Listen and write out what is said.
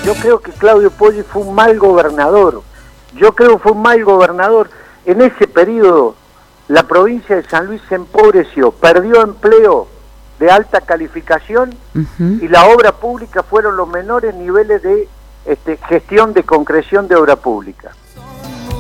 Yo creo que Claudio Poggi fue un mal gobernador. En ese periodo, la provincia de San Luis se empobreció, perdió empleo de alta calificación y la obra pública fueron los menores niveles de gestión de concreción de obra pública.